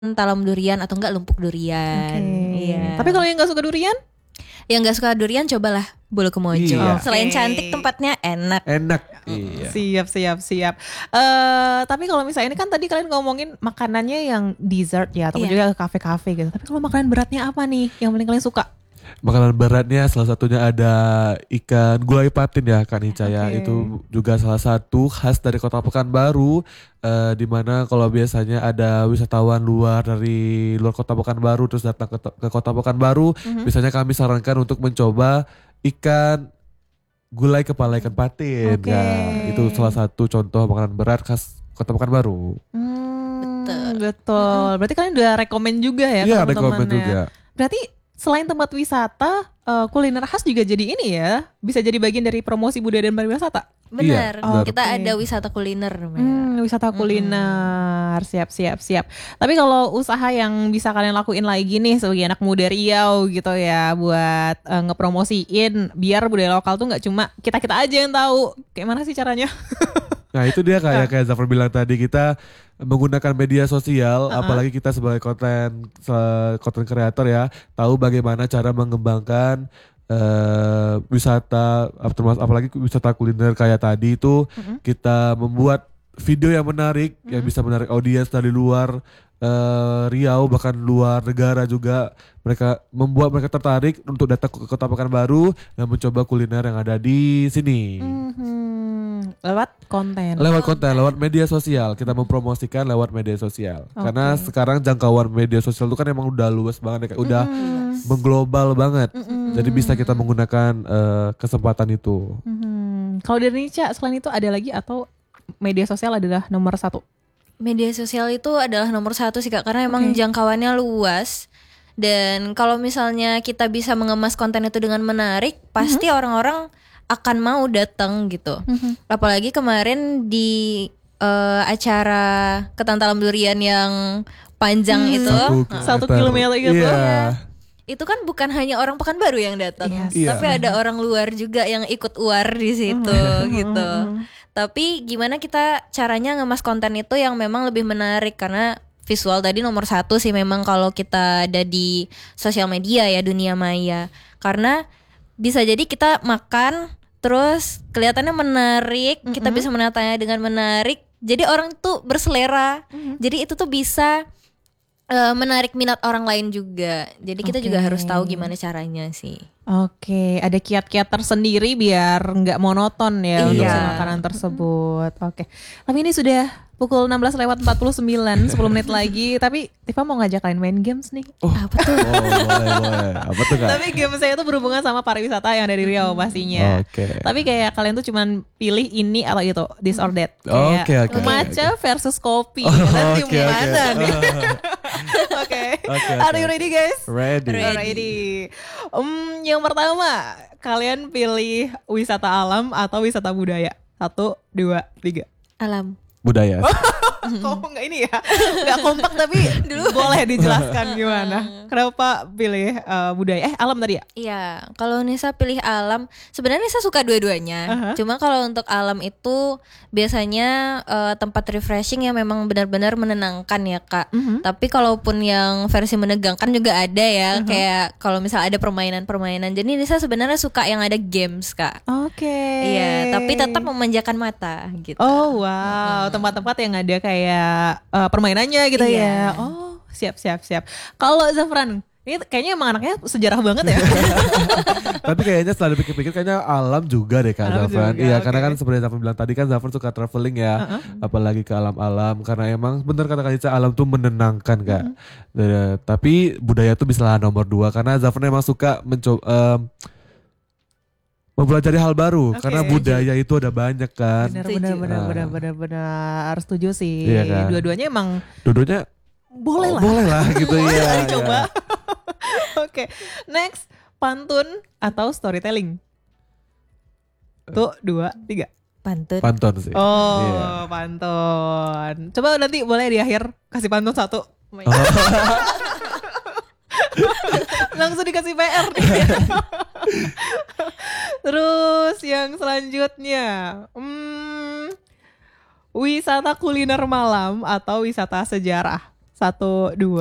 talam durian atau enggak lumpuk durian. Iya. Tapi kalau yang nggak suka durian? Yang nggak suka durian cobalah Bulu Kemojo. Iya. Selain Oke. cantik tempatnya enak. Enak. Iya. Siap. Tapi kalau misalnya ini kan tadi kalian ngomongin makanannya yang dessert ya, ataupun Iya. juga ke kafe-kafe gitu. Tapi kalau makanan beratnya apa nih yang paling kalian suka? Makanan beratnya salah satunya ada ikan gulai patin ya Kak Nica ya. Oke. Itu juga salah satu khas dari Kota Pekanbaru. Di mana kalau biasanya ada wisatawan dari luar Kota Pekanbaru terus datang ke Kota Pekanbaru, biasanya kami sarankan untuk mencoba ikan gulai kepala ikan patin. Oke. Ya, itu salah satu contoh makanan berat khas Kota Pekanbaru. Betul. Berarti kalian udah rekomen juga ya Iya, ke rekomen teman-temannya. juga. Berarti selain tempat wisata, kuliner khas juga jadi ini ya, bisa jadi bagian dari promosi budaya dan pariwisata. Benar. Iya, Kita oke. ada wisata kuliner namanya. Wisata kuliner, siap. Tapi kalau usaha yang bisa kalian lakuin lagi nih sebagai anak muda Riau gitu ya, buat ngepromosiin biar budaya lokal tuh nggak cuma kita aja yang tahu. Kayak mana sih caranya? Nah itu dia kayak Zafar bilang tadi, kita menggunakan media sosial, apalagi kita sebagai konten kreator ya, tahu bagaimana cara mengembangkan wisata, apalagi wisata kuliner kayak tadi itu, kita membuat video yang menarik, yang bisa menarik audiens dari luar Riau, bahkan luar negara juga. Membuat mereka tertarik untuk datang ke Kota Pekanbaru dan mencoba kuliner yang ada di sini. Lewat konten. Lewat media sosial, kita mempromosikan lewat media sosial. Karena sekarang jangkauan media sosial itu kan emang udah luas banget ya, udah mengglobal banget. Jadi bisa kita menggunakan kesempatan itu. Kalau dari Nica, selain itu ada lagi atau media sosial adalah nomor satu? Media sosial itu adalah nomor satu sih Kak, karena emang jangkauannya luas. Dan kalau misalnya kita bisa mengemas konten itu dengan menarik, pasti orang-orang akan mau datang gitu. Apalagi kemarin di acara Ketan Talam Durian yang panjang itu, 1 kilometer gitu. Iya. itu kan bukan hanya orang Pekanbaru yang datang, Iya. tapi ada orang luar juga yang ikut uar di situ gitu. Tapi gimana kita caranya ngemas konten itu yang memang lebih menarik, karena visual tadi nomor satu sih memang kalau kita ada di sosial media ya, dunia maya. Karena bisa jadi kita makan terus kelihatannya menarik, kita bisa menatanya dengan menarik. Jadi orang tuh berselera. Jadi itu tuh bisa menarik minat orang lain juga. Jadi kita juga harus tahu gimana caranya sih. Oke, ada kiat-kiat tersendiri biar nggak monoton ya untuk si makanan tersebut. Oke, tapi ini sudah pukul 16:49, 10 menit lagi. Tapi Tifa mau ngajak kalian main games nih. Apa tuh? Boleh. Apa tuh Kak? Tapi game saya itu berhubungan sama pariwisata yang dari Riau pastinya. Oke. Tapi kayak kalian tuh cuman pilih ini atau itu, this or that. Oke. Matcha versus kopi. Oh, Nanti oke. gimana nih? Oke. Are you ready guys? Ready. Ready. Yang pertama, kalian pilih wisata alam atau wisata budaya? 1, 2, 3. Alam. Budaya. Kok nggak ini ya? Nggak kompak tapi boleh dijelaskan gimana? Kenapa pilih budaya? Alam tadi ya? Iya, kalau Nisa pilih alam, sebenarnya Nisa suka dua-duanya. Cuma kalau untuk alam itu biasanya tempat refreshing yang memang benar-benar menenangkan ya Kak. Tapi kalaupun yang versi menegangkan juga ada ya, kayak kalau misal ada permainan-permainan. Jadi Nisa sebenarnya suka yang ada games Kak. Oke. Iya, tapi tetap memanjakan mata gitu. Oh wow, tempat-tempat yang ada kayak permainannya gitu Iya. ya. Oh siap. Kalau Zafran, ini kayaknya emang anaknya sejarah banget ya. Tapi kayaknya setelah dipikir-pikir kayaknya alam juga deh Kak Alam Zafran. juga, Iya, oke. karena kan seperti Zafran bilang tadi kan Zafran suka traveling ya. Apalagi ke alam-alam, karena emang bener kata Kak Ica, alam tuh menenangkan Kak. Tapi budaya tuh bisa nomor 2 karena Zafran emang suka mempelajari hal baru. Karena budaya itu ada banyak kan. Benar. Setuju sih. Iya kan? Dua-duanya emang Dua-duanya boleh lah. boleh lah gitu ya. Coba. Oke, next, pantun atau storytelling? 1, 2, 3. Pantun. Pantun sih. Oh, Iya. pantun. Coba nanti boleh di akhir kasih pantun 1. Langsung dikasih PR nih. Terus yang selanjutnya, wisata kuliner malam atau wisata sejarah? 1, 2.